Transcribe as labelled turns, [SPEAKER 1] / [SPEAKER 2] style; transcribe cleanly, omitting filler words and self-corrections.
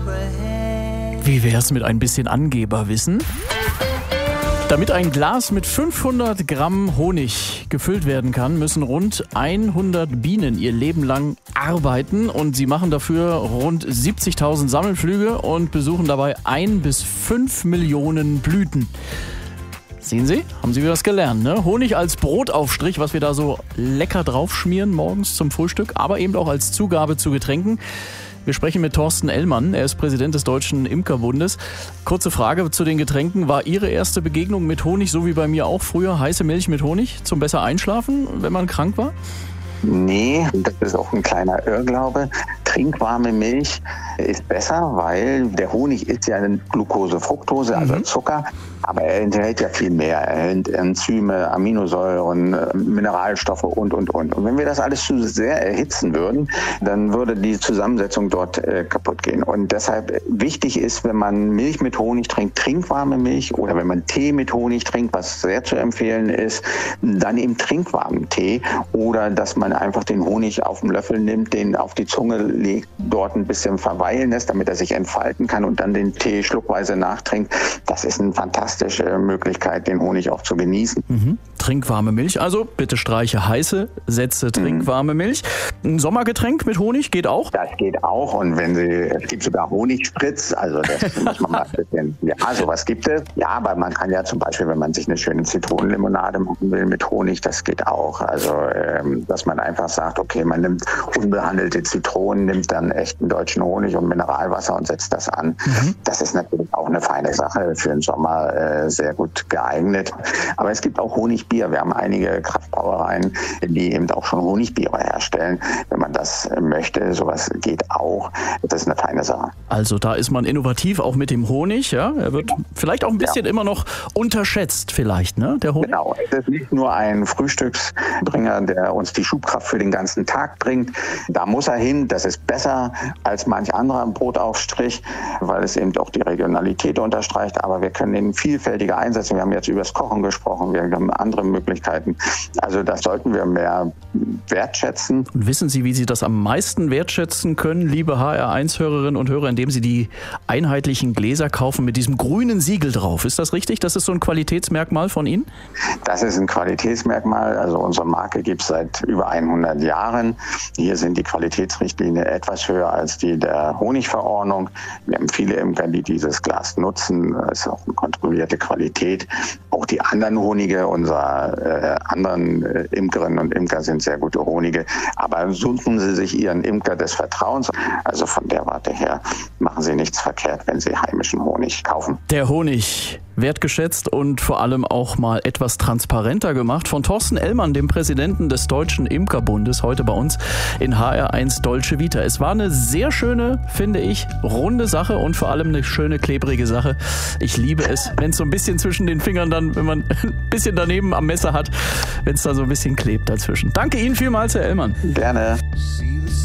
[SPEAKER 1] Wie wär's mit ein bisschen Angeberwissen? Damit ein Glas mit 500 Gramm Honig gefüllt werden kann, müssen rund 100 Bienen ihr Leben lang arbeiten und sie machen dafür rund 70.000 Sammelflüge und besuchen dabei 1 bis 5 Millionen Blüten. Sehen Sie, haben Sie wieder was gelernt, ne? Honig als Brotaufstrich, was wir da so lecker draufschmieren morgens zum Frühstück, aber eben auch als Zugabe zu Getränken. Wir sprechen mit Thorsten Ellmann, er ist Präsident des Deutschen Imkerbundes. Kurze Frage zu den Getränken. War Ihre erste Begegnung mit Honig, so wie bei mir auch früher, heiße Milch mit Honig zum besser Einschlafen, wenn man krank war?
[SPEAKER 2] Nee, das ist auch ein kleiner Irrglaube. Trinkwarme Milch ist besser, weil der Honig ist ja Glucose, Fructose, also Zucker, aber er enthält ja viel mehr. Er enthält Enzyme, Aminosäuren, Mineralstoffe und. Und wenn wir das alles zu sehr erhitzen würden, dann würde die Zusammensetzung dort kaputt gehen. Und deshalb wichtig ist, wenn man Milch mit Honig trinkt, trinkwarme Milch, oder wenn man Tee mit Honig trinkt, was sehr zu empfehlen ist, dann eben trinkwarmen Tee, oder dass man einfach den Honig auf den Löffel nimmt, den auf die Zunge legt, dort ein bisschen verweilen lässt, damit er sich entfalten kann und dann den Tee schluckweise nachtrinkt. Das ist eine fantastische Möglichkeit, den Honig auch zu genießen.
[SPEAKER 1] Trinkwarme Milch, also bitte streiche heiße, setze trinkwarme Milch. Ein Sommergetränk mit Honig geht auch?
[SPEAKER 2] Das geht auch, und es gibt sogar Honigspritz, also das muss man mal ein bisschen, ja, sowas gibt es. Ja, aber man kann ja zum Beispiel, wenn man sich eine schöne Zitronenlimonade machen will mit Honig, das geht auch. Also, dass man einfach sagt, okay, man nimmt unbehandelte Zitronen, nimmt dann echten deutschen Honig und Mineralwasser und setzt das an. Das ist natürlich auch eine feine Sache, für den Sommer sehr gut geeignet. Aber es gibt auch Honigbier. Wir haben einige Kraftbrauereien, die eben auch schon Honigbiere herstellen. Wenn man das möchte, sowas geht auch. Das ist eine feine Sache.
[SPEAKER 1] Also da ist man innovativ, auch mit dem Honig. Ja? Er wird vielleicht auch ein bisschen immer noch unterschätzt, vielleicht, ne? Der Honig.
[SPEAKER 2] Genau. Es ist nicht nur ein Frühstücksbringer, der uns die Schubkraft für den ganzen Tag bringt. Da muss er hin. Das ist besser als manch anderer Brotaufstrich, weil es eben auch die Regionalität unterstreicht. Aber wir können ihn vielfältiger einsetzen. Wir haben jetzt über das Kochen gesprochen. Wir haben andere Möglichkeiten. Also das sollten wir mehr wertschätzen.
[SPEAKER 1] Und wissen Sie, wie Sie das am meisten wertschätzen können, liebe HR1-Hörerinnen und Hörer, indem Sie die einheitlichen Gläser kaufen mit diesem grünen Siegel drauf? Ist das richtig? Das ist so ein Qualitätsmerkmal von Ihnen?
[SPEAKER 2] Das ist ein Qualitätsmerkmal. Also unsere Marke gibt es seit über 100 Jahren. Hier sind die Qualitätsrichtlinien etwas höher als die der Honigverordnung. Wir haben viele Imker, die dieses Glas nutzen. Das ist auch eine kontrollierte Qualität. Auch die anderen Honige unserer anderen Imkerinnen und Imker sind sehr gute Honige. Aber suchen Sie sich Ihren Imker des Vertrauens. Also von der Warte her machen Sie nichts verkehrt, wenn Sie heimischen Honig kaufen.
[SPEAKER 1] Der Honig wertgeschätzt und vor allem auch mal etwas transparenter gemacht von Thorsten Ellmann, dem Präsidenten des Deutschen Imkerbundes, heute bei uns in HR1 Dolce Vita. Es war eine sehr schöne, finde ich, runde Sache und vor allem eine schöne, klebrige Sache. Ich liebe es, wenn es so ein bisschen zwischen den Fingern dann, wenn man ein bisschen daneben am Messer hat, wenn es da so ein bisschen klebt dazwischen. Danke Ihnen vielmals, Herr Ellmann.
[SPEAKER 2] Gerne.